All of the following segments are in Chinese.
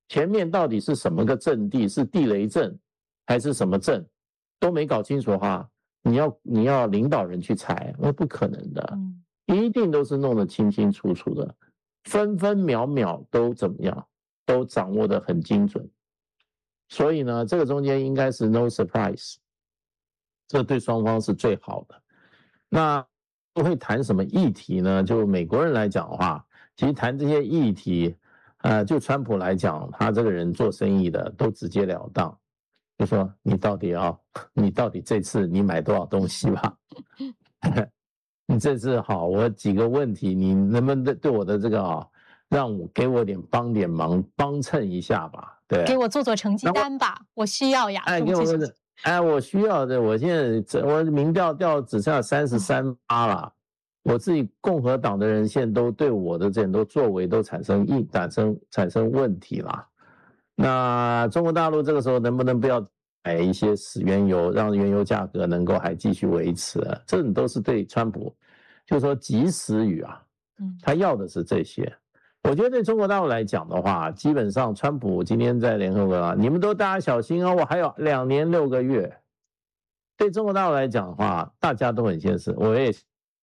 前面到底是什么个阵地，是地雷阵还是什么阵，都没搞清楚的话，你要领导人去裁，那不可能的，一定都是弄得清清楚楚的，分分秒秒都怎么样，都掌握得很精准。所以呢，这个中间应该是 no surprise， 这对双方是最好的。那会谈什么议题呢？就美国人来讲的话，其实谈这些议题，就川普来讲，他这个人做生意的都直截了当，就说你到底这次你买多少东西吧？你这次好，我几个问题，你能不能对我的这个给我帮点忙，帮衬一下吧？对， 给我做成绩单吧，我需要呀。 我需要的，我现在我民调掉只剩下33%了，我自己共和党的人现在都对我的很多作为都产生问题啦。那中国大陆这个时候能不能不要买一些死原油，让原油价格能够还继续维持？这都是对川普，就是说及时雨啊，他要的是这些。我觉得对中国大陆来讲的话，基本上川普今天在联合国啊，你们都大家小心哦，我还有2年6个月。对中国大陆来讲的话，大家都很现实，我也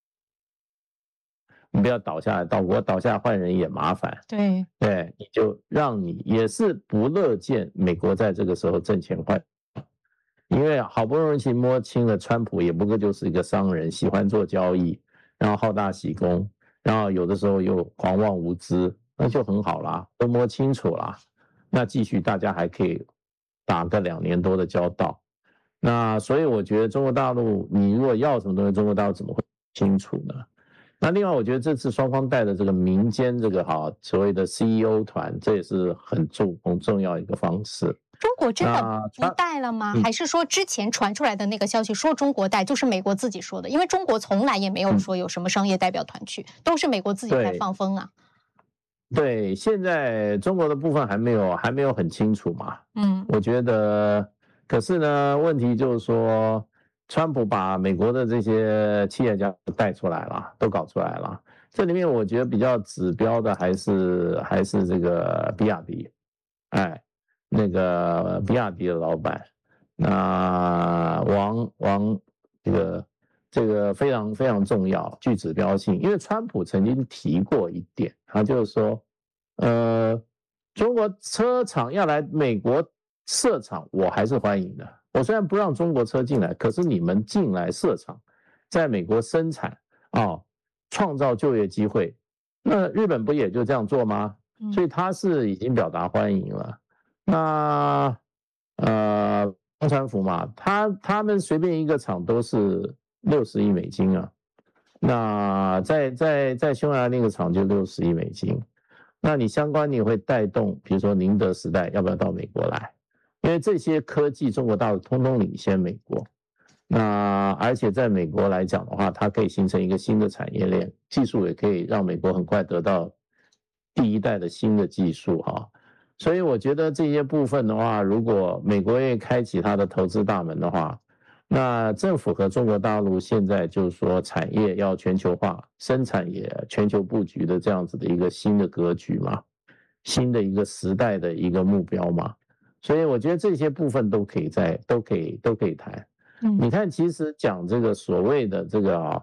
你不要倒下来，我倒下来换人也麻烦。 对， 你就你也是不乐见美国在这个时候挣钱换，因为好不容易摸清了川普也不过就是一个商人，喜欢做交易，然后好大喜功。然后有的时候又狂妄无知，那就很好啦，都摸清楚啦，那继续大家还可以打个2年多的交道。那所以我觉得中国大陆，你如果要什么东西，中国大陆怎么会清楚呢？那另外我觉得这次双方带的这个民间这个所谓的 CEO 团，这也是很重要一个方式。 中国真的不带了吗？还是说之前传出来的那个消息说中国带，就是美国自己说的？因为中国从来也没有说有什么商业代表团去，都是美国自己在放风啊。 对，现在中国的部分还没有很清楚嘛。我觉得，可是呢，问题就是说，川普把美国的这些企业家带出来了，都搞出来了。这里面我觉得比较指标的还是这个比亚迪，那个比亚迪的老板，那王这个非常非常重要，具指标性。因为川普曾经提过一点，他就是说，中国车厂要来美国设厂，我还是欢迎的。我虽然不让中国车进来，可是你们进来设厂，在美国生产创造就业机会，那日本不也就这样做吗？所以他是已经表达欢迎了。那中川福嘛，他们随便一个厂都是60亿美金啊。那在匈牙利那个厂就60亿美金。那你相关你会带动，比如说宁德时代要不要到美国来？因为这些科技中国大陆通通领先美国。那而且在美国来讲的话，它可以形成一个新的产业链，技术也可以让美国很快得到第一代的新的技术所以我觉得这些部分的话，如果美国也开启它的投资大门的话，那政府和中国大陆现在就是说产业要全球化，生产也全球布局的这样子的一个新的格局嘛，新的一个时代的一个目标嘛，所以我觉得这些部分都可以谈。你看，其实讲这个所谓的这个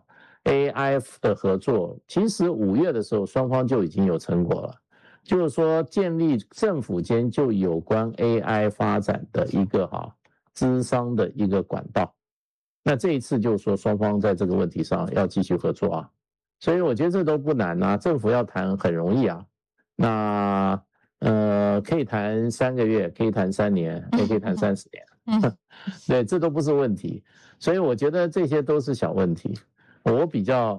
AI 的合作，其实5月的时候双方就已经有成果了。就是说建立政府间就有关 AI 发展的一个咨商的一个管道。那这一次就是说双方在这个问题上要继续合作所以我觉得这都不难政府要谈很容易那可以谈3个月，可以谈3年，也可以谈30年。对，这都不是问题。所以我觉得这些都是小问题。我比较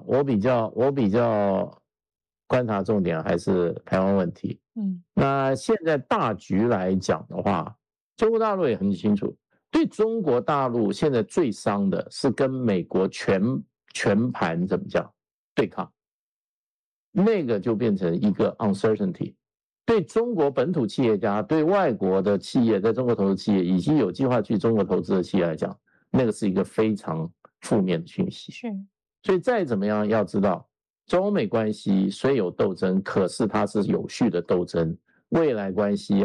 观察重点还是台湾问题。那现在大局来讲的话，中国大陆也很清楚，对中国大陆现在最伤的是跟美国全盘怎么讲对抗，那个就变成一个 uncertainty。对中国本土企业家，对外国的企业，在中国投资企业以及有计划去中国投资的企业来讲，那个是一个非常负面的讯息。所以再怎么样要知道，中美关系虽有斗争，可是它是有序的斗争，未来关系